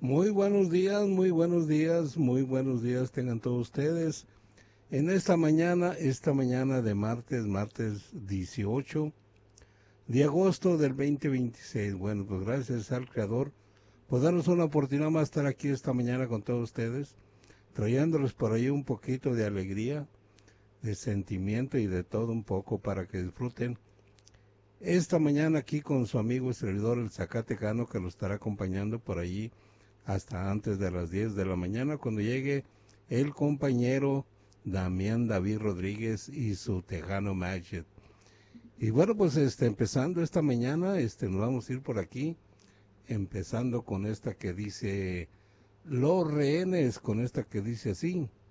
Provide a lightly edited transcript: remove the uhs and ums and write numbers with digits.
Muy buenos días, muy buenos días, muy buenos días tengan todos ustedes. En esta mañana de martes 18 de agosto del 2026. Bueno, pues gracias al Creador por darnos una oportunidad más estar aquí esta mañana con todos ustedes, trayéndoles por ahí un poquito de alegría, de sentimiento y de todo un poco para que disfruten esta mañana aquí con su amigo y servidor el Zacatecano, que lo estará acompañando por allí hasta antes de las 10 de la mañana, cuando llegue el compañero Damián David Rodríguez y su Tejano Magic. Y bueno, pues empezando esta mañana, nos vamos a ir por aquí, empezando con esta que dice Los Rehenes, con esta que dice así: